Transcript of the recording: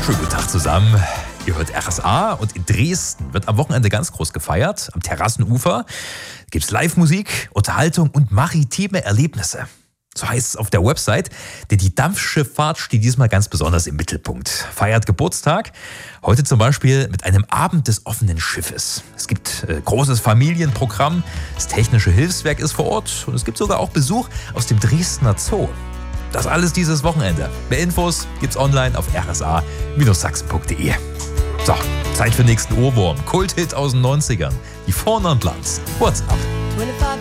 Schönen guten Tag zusammen. Ihr hört RSA und in Dresden wird am Wochenende ganz groß gefeiert. Am Terrassenufer gibt es Live-Musik, Unterhaltung und maritime Erlebnisse. So heißt es auf der Website, denn die Dampfschifffahrt steht diesmal ganz besonders im Mittelpunkt. Feiert Geburtstag, heute zum Beispiel mit einem Abend des offenen Schiffes. Es gibt großes Familienprogramm, das Technische Hilfswerk ist vor Ort und es gibt sogar auch Besuch aus dem Dresdner Zoo. Das alles dieses Wochenende. Mehr Infos gibt's online auf rsa-sachsen.de. So, Zeit für den nächsten Ohrwurm. Kulthit aus den 90ern. Die Four Non Blondes. What's up?